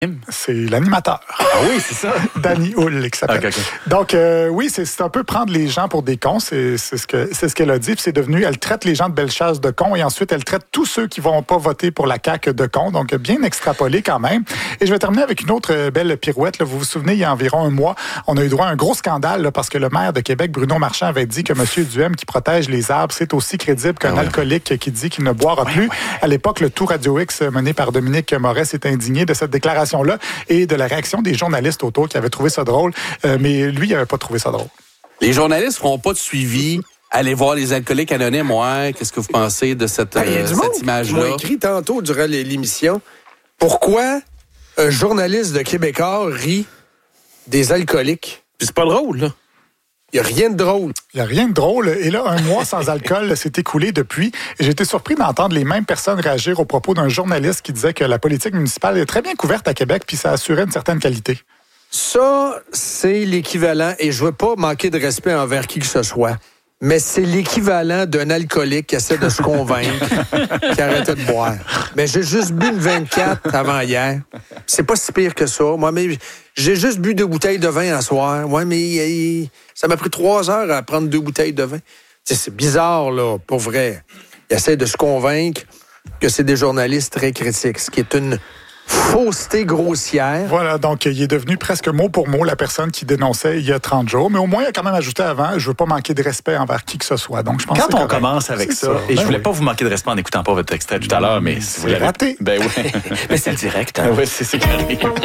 C'est l'animateur. Ah oui, c'est ça. Danny Hull, qui s'appelle. Okay. Donc, oui, c'est un peu prendre les gens pour des cons. C'est ce qu'elle a dit. Puis c'est devenu, elle traite les gens de Bellechasse de cons et ensuite, elle traite tous ceux qui vont pas voter pour la CAQ de cons. Donc, bien extrapolé quand même. Et je vais terminer avec une autre belle pirouette. Là. Vous vous souvenez, il y a environ un mois, on a eu droit à un gros scandale là, parce que le maire de Québec, Bruno Marchand, avait dit que M. Duhem, qui protège les arbres, c'est aussi crédible qu'un alcoolique qui dit qu'il ne boira plus. À l'époque, le Tout Radio X mené par Dominique Moret s'est indigné de cette déclaration-là et de la réaction des journalistes autour qui avaient trouvé ça drôle. Mais lui, il n'avait pas trouvé ça drôle. Les journalistes feront pas de suivi. Allez voir les alcooliques anonymes. Ouais, qu'est-ce que vous pensez de cette image-là? Ils m'ont écrit tantôt durant l'émission pourquoi un journaliste de Québécois rit des alcooliques. Puis c'est pas drôle, là. Il n'y a rien de drôle. Il n'y a rien de drôle. Et là, un mois sans alcool s'est écoulé depuis. Et j'ai été surpris d'entendre les mêmes personnes réagir au propos d'un journaliste qui disait que la politique municipale est très bien couverte à Québec puis ça assurait une certaine qualité. Ça, c'est l'équivalent, et je veux pas manquer de respect envers qui que ce soit, mais c'est l'équivalent d'un alcoolique qui essaie de se convaincre qu'il arrêtait de boire. Mais j'ai juste bu une 24 avant hier. C'est pas si pire que ça. Moi, mais j'ai juste bu 2 bouteilles de vin un soir. Ouais, mais ça m'a pris 3 heures à prendre 2 bouteilles de vin. C'est bizarre, là, pour vrai. Il essaie de se convaincre que c'est des journalistes très critiques, ce qui est une fausseté grossière. Voilà, donc il est devenu presque mot pour mot la personne qui dénonçait il y a 30 jours. Mais au moins, il a quand même ajouté avant, je veux pas manquer de respect envers qui que ce soit. Donc, je pense Quand on commence avec ça, et je voulais pas vous manquer de respect en n'écoutant pas votre extrait tout à l'heure, mais si vous l'avez raté. Ben oui. Mais c'est le direct. Oui, c'est carré.